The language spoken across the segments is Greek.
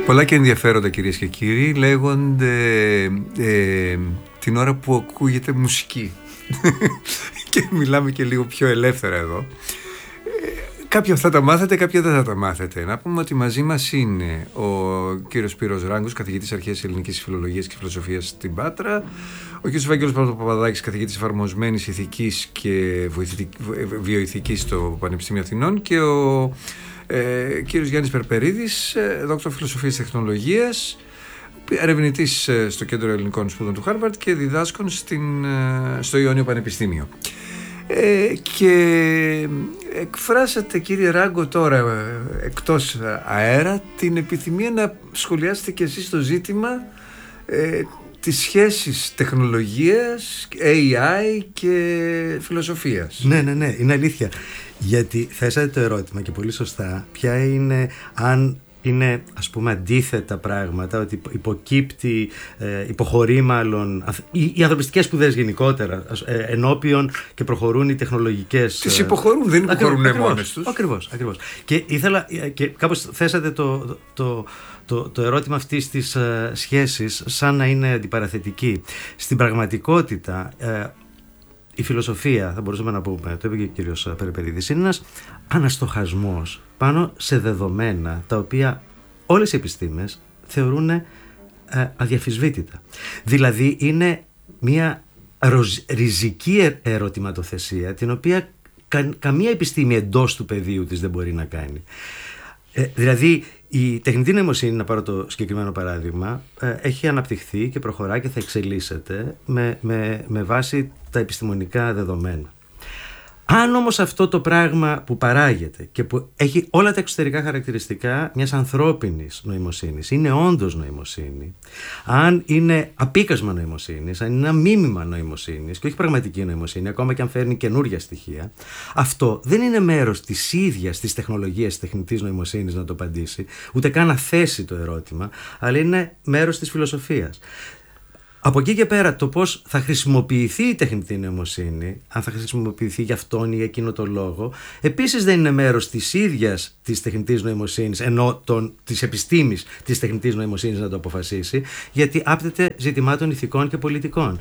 Πολλά και ενδιαφέροντα, κυρίες και κύριοι, λέγονται την ώρα που ακούγεται μουσική. Και μιλάμε και λίγο πιο ελεύθερα εδώ. Κάποια θα τα μάθετε, κάποια δεν θα τα μάθετε. Να πούμε ότι μαζί μας είναι ο κύριος Σπύρος Ράγκος, καθηγητής αρχαίας ελληνικής φιλολογίας και φιλοσοφίας στην Πάτρα, ο κύριος Ευάγγελος Παπαδάκης, καθηγητής εφαρμοσμένης ηθικής και βιοηθικής στο Πανεπιστήμιο Αθηνών, και ο κύριος Γιάννης Περπερίδης, δόκτωρ φιλοσοφίας και τεχνολογίας, ερευνητής στο Κέντρο Ελληνικών Σπουδών του Χάρβαρντ και διδάσκων στο Ιόνιο Πανεπιστήμιο. Και εκφράσατε, κύριε Ράγκο, τώρα εκτός αέρα την επιθυμία να σχολιάσετε και εσείς το ζήτημα της σχέσης τεχνολογίας, AI και φιλοσοφίας. Ναι, είναι αλήθεια. Γιατί θέσατε το ερώτημα και πολύ σωστά, ποια είναι, αν είναι ας πούμε αντίθετα πράγματα, ότι υποχωρεί μάλλον οι ανθρωπιστικές σπουδές γενικότερα ενώπιον και προχωρούν οι τεχνολογικές. Τις υποχωρούν, δεν υποχωρούν μόνες τους. Ακριβώς. Και ήθελα, και κάπως θέσατε το ερώτημα αυτής της σχέσης σαν να είναι αντιπαραθετική. Στην πραγματικότητα η φιλοσοφία, θα μπορούσαμε να πούμε, το είπε και ο κύριος Περπερίδης, είναι ένας αναστοχασμός πάνω σε δεδομένα τα οποία όλες οι επιστήμες θεωρούν αδιαφυσβήτητα. Δηλαδή είναι μια ριζική ερωτηματοθεσία την οποία καμία επιστήμη εντός του πεδίου της δεν μπορεί να κάνει. Δηλαδή η τεχνητή νοημοσύνη, να πάρω το συγκεκριμένο παράδειγμα, έχει αναπτυχθεί και προχωρά και θα εξελίσσεται με βάση τα επιστημονικά δεδομένα. Αν όμως αυτό το πράγμα που παράγεται και που έχει όλα τα εξωτερικά χαρακτηριστικά μιας ανθρώπινης νοημοσύνης είναι όντως νοημοσύνη, αν είναι απίκασμα νοημοσύνης, αν είναι ένα μίμημα νοημοσύνης και όχι πραγματική νοημοσύνη, ακόμα και αν φέρνει καινούργια στοιχεία, αυτό δεν είναι μέρος της ίδιας της τεχνολογίας της τεχνητής νοημοσύνης να το απαντήσει, ούτε καν να θέσει το ερώτημα, αλλά είναι μέρος της φιλοσοφίας. Από εκεί και πέρα, το πώς θα χρησιμοποιηθεί η τεχνητή νοημοσύνη, αν θα χρησιμοποιηθεί για αυτόν ή εκείνο το λόγο, επίσης δεν είναι μέρος της ίδιας της τεχνητής νοημοσύνης, ενώ της επιστήμης της τεχνητής νοημοσύνης να το αποφασίσει, γιατί άπτεται ζητημάτων ηθικών και πολιτικών.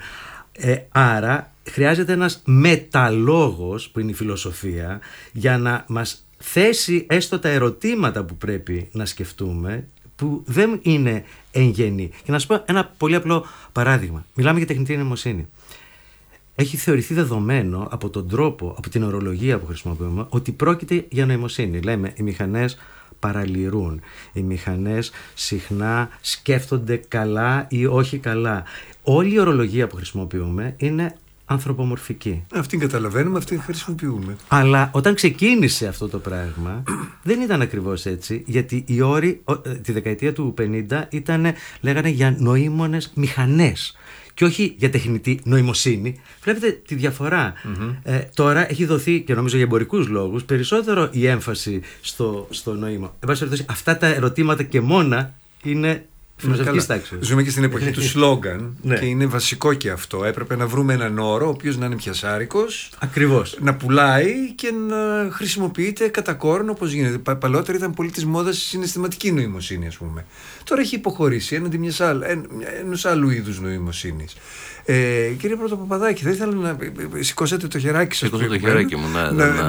Άρα χρειάζεται ένας μεταλόγος, που είναι η φιλοσοφία, για να μας θέσει έστω τα ερωτήματα που πρέπει να σκεφτούμε, που δεν είναι εγγενή. Και να σας πω ένα πολύ απλό παράδειγμα. Μιλάμε για τεχνητή νοημοσύνη. Έχει θεωρηθεί δεδομένο από τον τρόπο, από την ορολογία που χρησιμοποιούμε, ότι πρόκειται για νοημοσύνη. Λέμε, οι μηχανές παραλυρούν. Οι μηχανές συχνά σκέφτονται καλά ή όχι καλά. Όλη η ορολογία που χρησιμοποιούμε είναι ανθρωπομορφική. Αυτήν καταλαβαίνουμε, αυτήν χρησιμοποιούμε. Αλλά όταν ξεκίνησε αυτό το πράγμα δεν ήταν ακριβώς έτσι, γιατί οι όροι τη δεκαετία του 50 λέγανε για νοήμονες μηχανές και όχι για τεχνητή νοημοσύνη. Βλέπετε τη διαφορά. Τώρα έχει δοθεί, και νομίζω για εμπορικούς λόγους, περισσότερο η έμφαση στο νοήμα. Εν πάση περιπτώσει, αυτά τα ερωτήματα και μόνα είναι φιλοσοφικής τάξης. Ζούμε και στην εποχή του σλόγγαν και είναι βασικό και αυτό. Έπρεπε να βρούμε έναν όρο ο οποίος να είναι πιασάρικος, ακριβώς, να πουλάει και να χρησιμοποιείται κατά κόρον όπως γίνεται. Παλαιότερα ήταν πολύ της μόδας η συναισθηματική νοημοσύνη, ας πούμε. Τώρα έχει υποχωρήσει έναντι ενός άλλου είδους νοημοσύνης. Κύριε Πρωτοπαπαδάκη, θα ήθελα να σηκώσετε το χεράκι σας. Σηκώσω το χεράκι μου,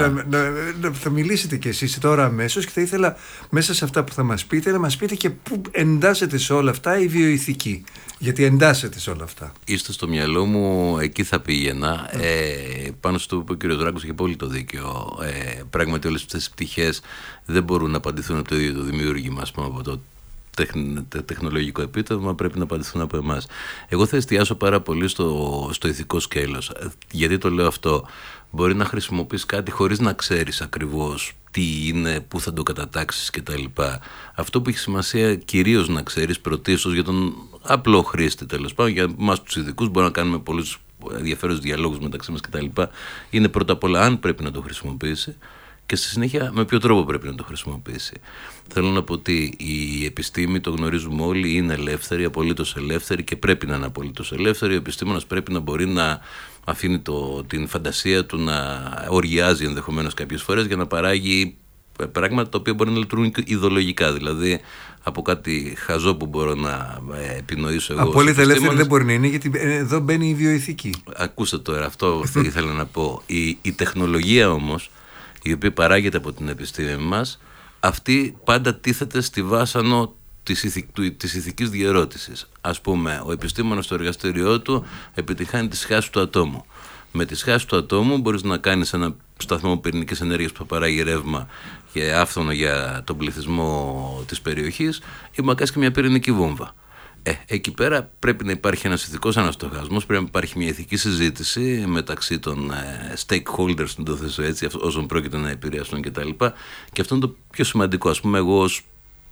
θα μιλήσετε κι εσείς τώρα αμέσως και θα ήθελα μέσα σε αυτά που θα μας πείτε να μας πείτε και πού εντάσσεται σε όλα αυτά η βιοηθική. Γιατί εντάσσεται σε όλα αυτά. Είστε στο μυαλό μου, εκεί θα πήγαινα. Πάνω στο που ο κ. Δράκος είχε πολύ το δίκιο. Πράγματι όλες αυτές τις πτυχές δεν μπορούν να απαντηθούν από το ίδιο το δημιούργημα, ας πούμε, από το τεχνολογικό επίτευγμα, πρέπει να απαντηθούν από εμάς. Εγώ θα εστιάσω πάρα πολύ στο ηθικό σκέλος. Γιατί το λέω αυτό? Μπορεί να χρησιμοποιείς κάτι χωρίς να ξέρεις ακριβώς τι είναι, πού θα το κατατάξεις κτλ. Αυτό που έχει σημασία κυρίως να ξέρεις πρωτίστως για τον απλό χρήστη, τέλος πάντων, για εμάς τους ειδικούς, μπορούμε να κάνουμε πολλούς ενδιαφέροντες διαλόγους μεταξύ μας κτλ. Είναι πρώτα απ' όλα αν πρέπει να το χρησιμοποιήσει και στη συνέχεια με ποιο τρόπο πρέπει να το χρησιμοποιήσει. Θέλω να πω ότι η επιστήμη, το γνωρίζουμε όλοι, είναι ελεύθερη, απολύτως ελεύθερη και πρέπει να είναι απολύτως ελεύθερη. Ο επιστήμονας πρέπει να μπορεί να αφήνει την φαντασία του να οργιάζει ενδεχομένως κάποιες φορές για να παράγει πράγματα τα οποία μπορεί να λειτουργούν ιδεολογικά. Δηλαδή, από κάτι χαζό που μπορώ να επινοήσω εγώ. Απόλυτα ελεύθερη δεν μπορεί να είναι, γιατί εδώ μπαίνει η βιοειθική. Ακούστε τώρα, αυτό ήθελα να πω. Η τεχνολογία όμως, η οποία παράγεται από την επιστήμη μας, αυτή πάντα τίθεται στη βάσανο της ηθικής διερώτησης. Ας πούμε, ο επιστήμονας στο εργαστήριό του επιτυχάνει τη σχάση του ατόμου. Με τη σχάση του ατόμου μπορείς να κάνεις ένα σταθμό πυρηνικής ενέργειας που θα παράγει ρεύμα και άφθονο για τον πληθυσμό της περιοχής, ή να κάνεις και μια πυρηνική βόμβα. Εκεί πέρα πρέπει να υπάρχει ένας ηθικός αναστοχασμός, πρέπει να υπάρχει μια ηθική συζήτηση μεταξύ των stakeholders, να το θέσω έτσι, όσων πρόκειται να επηρεαστούν κτλ. Και αυτό είναι το πιο σημαντικό. Ας πούμε, εγώ ως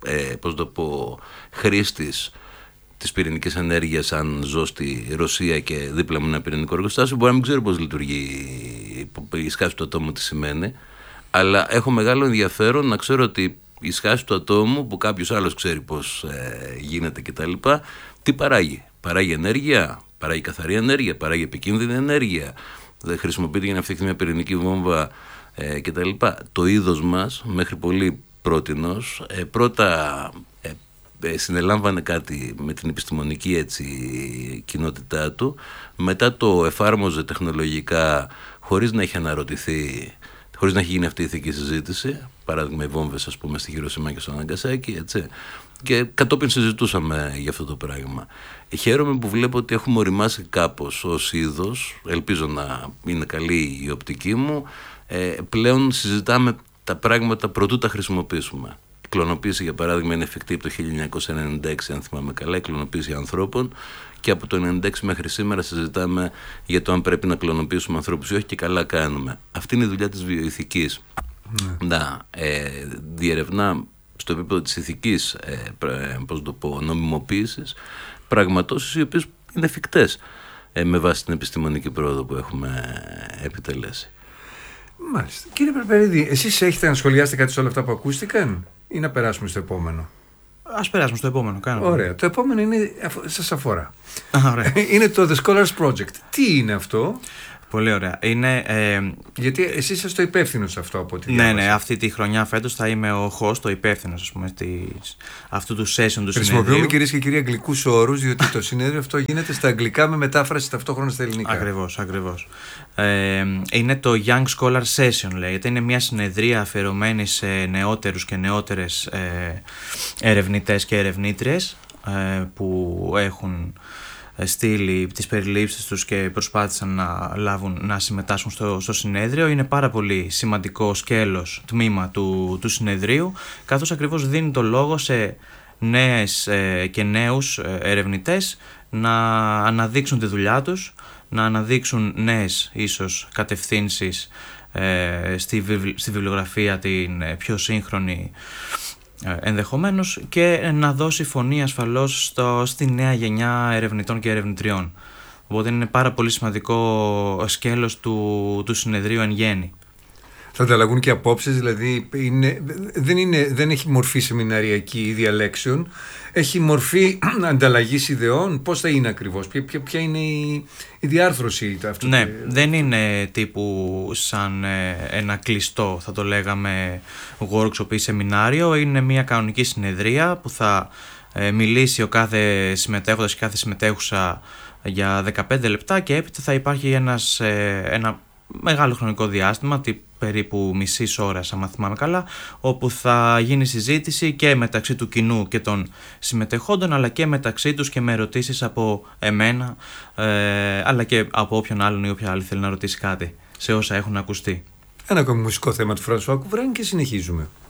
χρήστης της πυρηνικής ενέργειας, αν ζω στη Ρωσία και δίπλα μου ένα πυρηνικό εργοστάσιο, μπορεί να μην ξέρω πώς λειτουργεί η σχάση του ατόμου, τι σημαίνει, αλλά έχω μεγάλο ενδιαφέρον να ξέρω ότι η σχάση του ατόμου, που κάποιος άλλος ξέρει πώς γίνεται κτλ., τι παράγει. Παράγει ενέργεια, παράγει καθαρή ενέργεια, παράγει επικίνδυνη ενέργεια, δεν χρησιμοποιείται για να φτιαχτεί μια πυρηνική βόμβα κτλ. Το είδος μας μέχρι πολύ πρότινος πρώτα συνελάμβανε κάτι με την επιστημονική κοινότητά του, μετά το εφάρμοζε τεχνολογικά χωρίς να έχει αναρωτηθεί, χωρίς να έχει γίνει αυτή η ηθική συζήτηση, παράδειγμα οι βόμβες, ας πούμε, στη Χιροσίμα και στο Ναγκασάκι, έτσι, και κατόπιν συζητούσαμε για αυτό το πράγμα. Χαίρομαι που βλέπω ότι έχουμε οριμάσει κάπως ως είδος, ελπίζω να είναι καλή η οπτική μου, πλέον συζητάμε τα πράγματα προτού τα χρησιμοποιήσουμε. Η κλωνοποίηση, για παράδειγμα, είναι εφικτή από το 1996, αν θυμάμαι καλά, η κλωνοποίηση ανθρώπων, και από το 1996 μέχρι σήμερα συζητάμε για το αν πρέπει να κλωνοποιήσουμε ανθρώπους ή όχι, και καλά κάνουμε. Αυτή είναι η δουλειά της βιοειθικής. Να διερευνά στο επίπεδο της ηθικής νομιμοποίησης πραγματώσεις οι οποίες είναι εφικτές με βάση την επιστημονική πρόοδο που έχουμε επιτελέσει. Μάλιστα. Κύριε Περπερίδη, εσείς έχετε να σχολιάσετε κάτι σε όλα αυτά που ακούστηκαν, ή να περάσουμε στο επόμενο? Ας περάσουμε στο επόμενο. Ωραία. Το επόμενο σας αφορά. Ωραία. Είναι το The Scholars Project. Τι είναι αυτό? Πολύ ωραία. Είναι, γιατί εσείς είστε το υπεύθυνος αυτό από ό,τι διάβασα. Ναι, αυτή τη χρονιά φέτος θα είμαι ο host, το υπεύθυνος, ας πούμε, αυτού του session του συνεδρίου. Χρησιμοποιούμε, κυρίες και κύριοι, αγγλικούς όρους, διότι το συνέδριο αυτό γίνεται στα αγγλικά με μετάφραση ταυτόχρονα στα ελληνικά. Ακριβώς. Είναι το Young Scholar Session, λέγεται. Είναι μια συνεδρία αφιερωμένη σε νεότερους και νεότερες ερευνητές και ερευνήτριες που έχουν στείλει τις περιλήψεις τους και προσπάθησαν να συμμετάσχουν στο συνέδριο. Είναι πάρα πολύ σημαντικό σκέλος, τμήμα του συνεδρίου, καθώς ακριβώς δίνει το λόγο σε νέες και νέους ερευνητές να αναδείξουν τη δουλειά τους, να αναδείξουν νέες ίσως κατευθύνσεις στη βιβλιογραφία την πιο σύγχρονη ενδεχομένως, και να δώσει φωνή ασφαλώς στη νέα γενιά ερευνητών και ερευνητριών. Οπότε είναι πάρα πολύ σημαντικό σκέλος του συνεδρίου εν γέννη. Θα ανταλλαγούν και απόψεις, δηλαδή δεν έχει μορφή σεμιναριακή ή διαλέξεων, έχει μορφή ανταλλαγής ιδεών. Πώς θα είναι ακριβώς, ποια είναι η διάρθρωση αυτού? Ναι, δεν είναι τύπου σαν ένα κλειστό, θα το λέγαμε, workshop ή σεμινάριο. Είναι μια κανονική συνεδρία που θα μιλήσει ο κάθε συμμετέχοντας και κάθε συμμετέχουσα για 15 λεπτά, και έπειτα θα υπάρχει ένα μεγάλο χρονικό διάστημα, περίπου μισής ώρας, αν θυμάμαι καλά, όπου θα γίνει συζήτηση και μεταξύ του κοινού και των συμμετεχόντων, αλλά και μεταξύ τους και με ερωτήσεις από εμένα, αλλά και από όποιον άλλον ή όποια άλλη θέλει να ρωτήσει κάτι σε όσα έχουν ακουστεί. Ένα ακόμη μουσικό θέμα του Φρανσουά Κουβράνη και συνεχίζουμε.